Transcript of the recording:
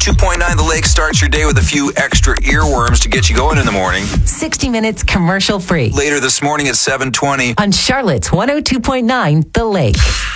102.9 The Lake starts your day with a few extra earworms to get you going in the morning. 60 minutes commercial free. Later this morning at 7:20. On Charlotte's 102.9 The Lake.